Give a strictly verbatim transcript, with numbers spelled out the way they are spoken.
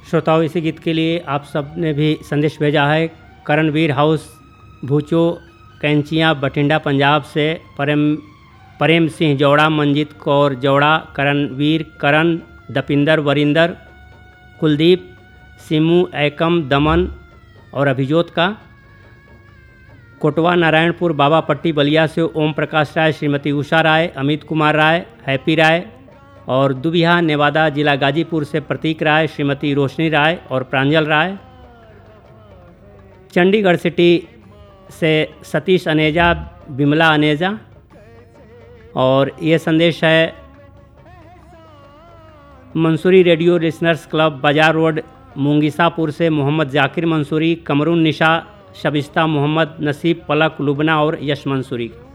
श्रोताओं, इसी गीत के लिए आप सब ने भी संदेश भेजा है। करणवीर हाउस भूचो कैंचियाँ बठिंडा पंजाब से प्रेम प्रेम सिंह जौड़ा, मंजीत कौर जौड़ा, करणवीर, करण, दपिंदर, वरिंदर, कुलदीप, सिमू, एकम, दमन और अभिजोत का। कोटवा नारायणपुर बाबा पट्टी बलिया से ओम प्रकाश राय, श्रीमती उषा राय, अमित कुमार राय, हैप्पी राय। और दुबिहा नेवादा जिला गाजीपुर से प्रतीक राय, श्रीमती रोशनी राय और प्रांजल राय। चंडीगढ़ सिटी से सतीश अनेजा, बिमला अनेजा। और ये संदेश है मंसूरी रेडियो लिसनर्स क्लब, बाजार रोड, मुंगीसापुर से मोहम्मद जाकिर मंसूरी, कमरुन निशा, शबिस्ता मोहम्मद, नसीब, पलक, लुबना और यश मंसूरी।